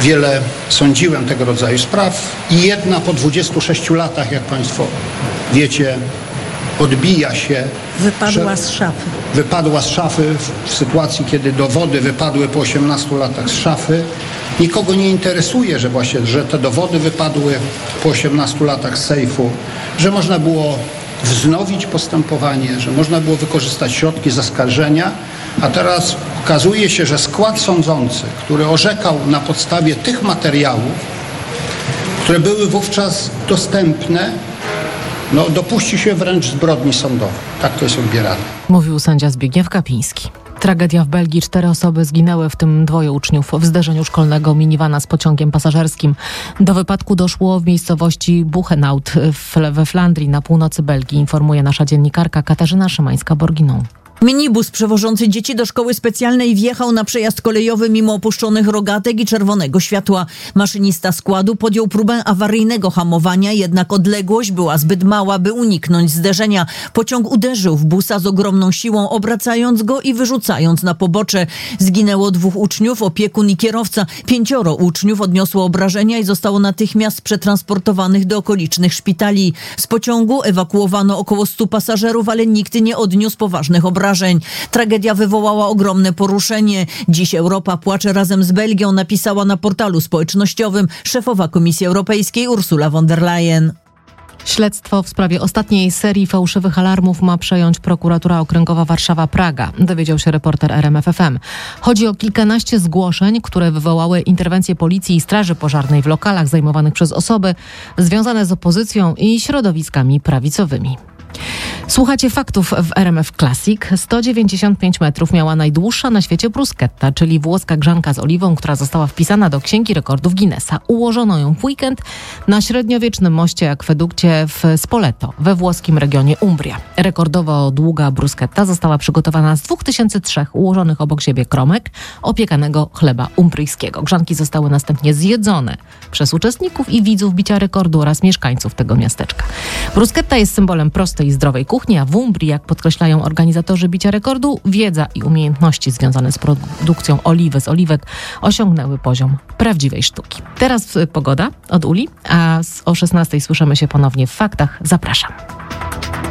Wiele sądziłem tego rodzaju spraw i jedna po 26 latach, jak Państwo wiecie, odbija się. Wypadła z szafy w sytuacji, kiedy dowody wypadły po 18 latach z szafy. Nikogo nie interesuje, że te dowody wypadły po 18 latach z sejfu, że można było wznowić postępowanie, że można było wykorzystać środki zaskarżenia, a teraz okazuje się, że skład sądzący, który orzekał na podstawie tych materiałów, które były wówczas dostępne, dopuści się wręcz zbrodni sądowej. Tak to jest odbierane. Mówił sędzia Zbigniew Kapiński. Tragedia w Belgii. 4 osoby zginęły, w tym 2 uczniów w zderzeniu szkolnego minivana z pociągiem pasażerskim. Do wypadku doszło w miejscowości Buchenhout we Flandrii na północy Belgii, informuje nasza dziennikarka Katarzyna Szymańska-Borginą. Minibus przewożący dzieci do szkoły specjalnej wjechał na przejazd kolejowy mimo opuszczonych rogatek i czerwonego światła. Maszynista składu podjął próbę awaryjnego hamowania, jednak odległość była zbyt mała, by uniknąć zderzenia. Pociąg uderzył w busa z ogromną siłą, obracając go i wyrzucając na pobocze. Zginęło 2 uczniów, opiekun i kierowca. 5 uczniów odniosło obrażenia i zostało natychmiast przetransportowanych do okolicznych szpitali. Z pociągu ewakuowano około 100 pasażerów, ale nikt nie odniósł poważnych obrażeń. Tragedia wywołała ogromne poruszenie. Dziś Europa płacze razem z Belgią, napisała na portalu społecznościowym szefowa Komisji Europejskiej Ursula von der Leyen. Śledztwo w sprawie ostatniej serii fałszywych alarmów ma przejąć prokuratura okręgowa Warszawa-Praga, dowiedział się reporter RMF FM. Chodzi o kilkanaście zgłoszeń, które wywołały interwencję policji i straży pożarnej w lokalach zajmowanych przez osoby związane z opozycją i środowiskami prawicowymi. Słuchacie faktów w RMF Classic. 195 metrów miała najdłuższa na świecie bruschetta, czyli włoska grzanka z oliwą, która została wpisana do Księgi Rekordów Guinnessa. Ułożono ją w weekend na średniowiecznym moście akwedukcie w Spoleto, we włoskim regionie Umbria. Rekordowo długa bruschetta została przygotowana z 2003 ułożonych obok siebie kromek opiekanego chleba umbryjskiego. Grzanki zostały następnie zjedzone przez uczestników i widzów bicia rekordu oraz mieszkańców tego miasteczka. Bruschetta jest symbolem prostej i zdrowej kuchni, a w Umbrii, jak podkreślają organizatorzy bicia rekordu, wiedza i umiejętności związane z produkcją oliwy z oliwek osiągnęły poziom prawdziwej sztuki. Teraz pogoda od Uli, a o 16:00 słyszymy się ponownie w Faktach. Zapraszam.